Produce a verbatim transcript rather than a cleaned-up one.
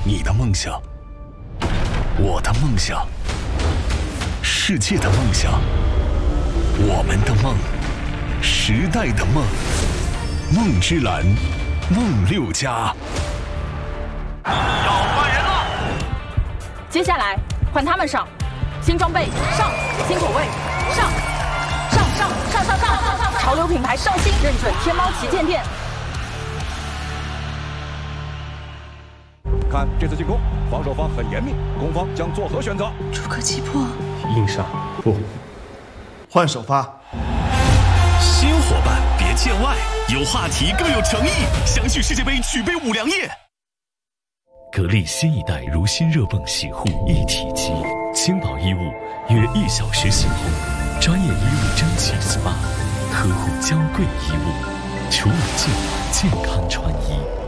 你的梦想，我的梦想，世界的梦想，我们的梦，时代的梦，梦之蓝，梦六家。 要换人了， 接下来换他们上，新装备上，新口味上，上上上上上上上，潮流品牌上新，认准天猫旗舰店。 看这次进攻，防守方很严密，攻方将作何选择？ 主客击破， 硬上不换首发。 新伙伴别见外，有话题更有诚意，相聚世界杯举杯五粮液。 格力新一代如新热泵洗护一体机，轻薄衣物约一小时洗后，专业衣物蒸汽 S P A， 呵护娇贵衣物，除霉净健康穿衣。